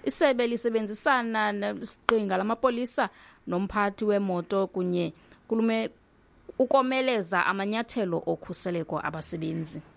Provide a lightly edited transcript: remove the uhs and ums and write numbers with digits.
isebe lisebenzisana nesiqinga lamapolisa nomphathi wemoto kunye ukomeleza amanyathelo okhuseleko abasebenzi.